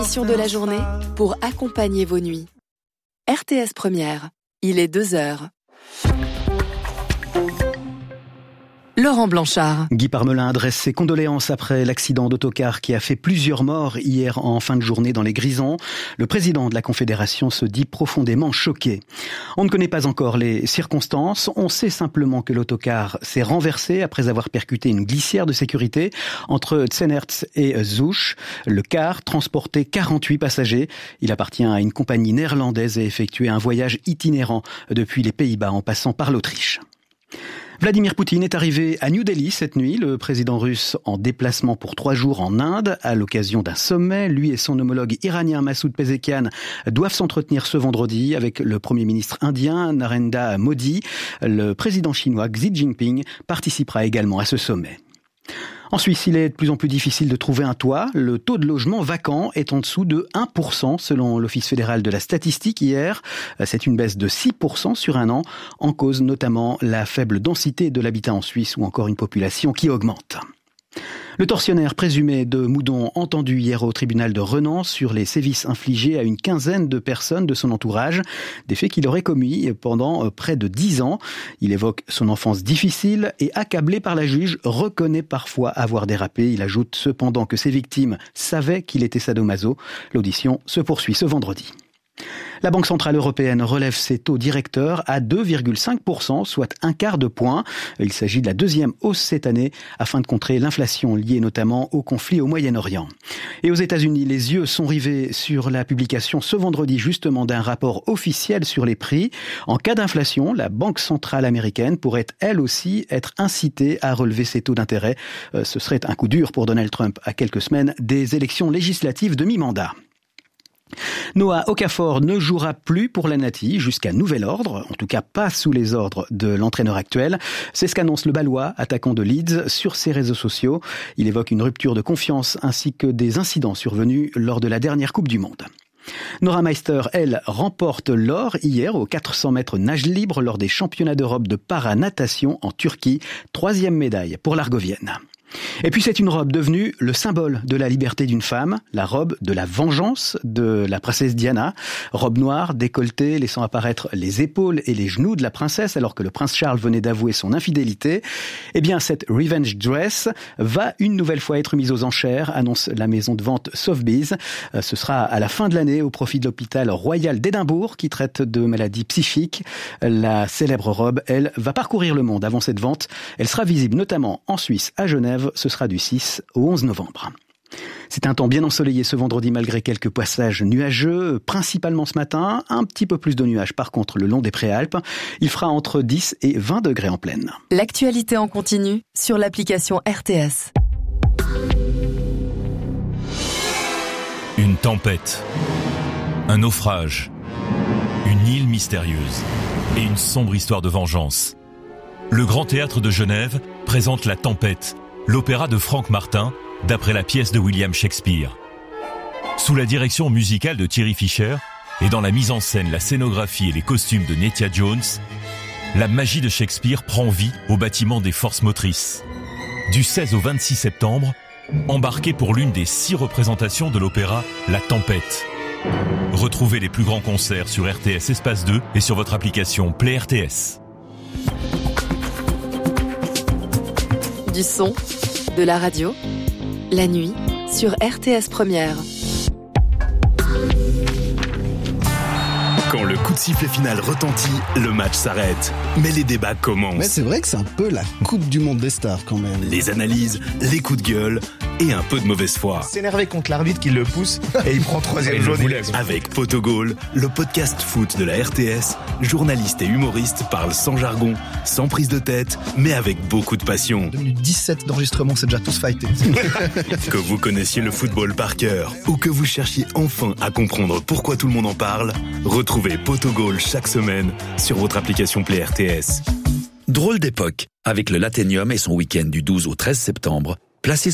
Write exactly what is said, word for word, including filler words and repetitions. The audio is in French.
Mission de la journée pour accompagner vos nuits. R T S Première, il est deux heures. Laurent Blanchard. Guy Parmelin adresse ses condoléances après l'accident d'autocar qui a fait plusieurs morts hier en fin de journée dans les Grisons. Le président de la Confédération se dit profondément choqué. On ne connaît pas encore les circonstances. On sait simplement que l'autocar s'est renversé après avoir percuté une glissière de sécurité entre Tsenerts et Zouch. Le car transportait quarante-huit passagers. Il appartient à une compagnie néerlandaise et a effectué un voyage itinérant depuis les Pays-Bas en passant par l'Autriche. Vladimir Poutine est arrivé à New Delhi cette nuit. Le président russe en déplacement pour trois jours en Inde à l'occasion d'un sommet. Lui et son homologue iranien Massoud Pezeshkian doivent s'entretenir ce vendredi avec le premier ministre indien Narendra Modi. Le président chinois Xi Jinping participera également à ce sommet. En Suisse, il est de plus en plus difficile de trouver un toit. Le taux de logement vacant est en dessous de un pour cent selon l'Office fédéral de la statistique hier. C'est une baisse de six pour cent sur un an, en cause notamment la faible densité de l'habitat en Suisse ou encore une population qui augmente. Le tortionnaire présumé de Moudon entendu hier au tribunal de Renan sur les sévices infligés à une quinzaine de personnes de son entourage, des faits qu'il aurait commis pendant près de dix ans. Il évoque son enfance difficile et accablé par la juge, reconnaît parfois avoir dérapé. Il ajoute cependant que ses victimes savaient qu'il était sadomaso. L'audition se poursuit ce vendredi. La Banque centrale européenne relève ses taux directeurs à deux virgule cinq pour cent, soit un quart de point. Il s'agit de la deuxième hausse cette année afin de contrer l'inflation liée notamment au conflit au Moyen-Orient. Et aux États-Unis, les yeux sont rivés sur la publication ce vendredi justement d'un rapport officiel sur les prix. En cas d'inflation, la Banque centrale américaine pourrait elle aussi être incitée à relever ses taux d'intérêt. Ce serait un coup dur pour Donald Trump à quelques semaines des élections législatives de mi-mandat. Noah Okafor ne jouera plus pour la Nati jusqu'à nouvel ordre, en tout cas pas sous les ordres de l'entraîneur actuel. C'est ce qu'annonce le Balois, attaquant de Leeds, sur ses réseaux sociaux. Il évoque une rupture de confiance ainsi que des incidents survenus lors de la dernière Coupe du Monde. Nora Meister, elle, remporte l'or hier aux quatre cents mètres nage libre lors des championnats d'Europe de para-natation en Turquie. Troisième médaille pour l'Argovienne. Et puis c'est une robe devenue le symbole de la liberté d'une femme, la robe de la vengeance de la princesse Diana. Robe noire, décolletée, laissant apparaître les épaules et les genoux de la princesse alors que le prince Charles venait d'avouer son infidélité. Eh bien cette Revenge Dress va une nouvelle fois être mise aux enchères, annonce la maison de vente Sotheby's. Ce sera à la fin de l'année au profit de l'hôpital royal d'Édimbourg qui traite de maladies psychiques. La célèbre robe, elle, va parcourir le monde avant cette vente. Elle sera visible notamment en Suisse, à Genève. Ce sera du six au onze novembre. C'est un temps bien ensoleillé ce vendredi malgré quelques passages nuageux, principalement ce matin. Un petit peu plus de nuages par contre le long des Préalpes. Il fera entre dix et vingt degrés en pleine. L'actualité en continu sur l'application R T S. Une tempête, un naufrage, une île mystérieuse et une sombre histoire de vengeance. Le Grand Théâtre de Genève présente La Tempête, l'opéra de Frank Martin, d'après la pièce de William Shakespeare. Sous la direction musicale de Thierry Fischer et dans la mise en scène, la scénographie et les costumes de Nettia Jones, la magie de Shakespeare prend vie au bâtiment des forces motrices. Du seize au vingt-six septembre, embarquez pour l'une des six représentations de l'opéra La Tempête. Retrouvez les plus grands concerts sur R T S Espace deux et sur votre application Play R T S. Du son, de la radio, la nuit, sur R T S Première. Quand le coup de sifflet final retentit, le match s'arrête. Mais les débats commencent. Mais c'est vrai que c'est un peu la Coupe du Monde des stars quand même. Les analyses, les coups de gueule et un peu de mauvaise foi. S'énerver contre l'arbitre qui le pousse et il prend troisième jaune. Avec Potogol, le podcast foot de la R T S, journalistes et humoristes parlent sans jargon, sans prise de tête, mais avec beaucoup de passion. deux minutes dix-sept d'enregistrement, c'est déjà tous fightés. Que vous connaissiez le football par cœur ou que vous cherchiez enfin à comprendre pourquoi tout le monde en parle, retrouvez Potogol chaque semaine sur votre application Play R T S. Drôle d'époque, avec le Laténium et son week-end du douze au treize septembre, placé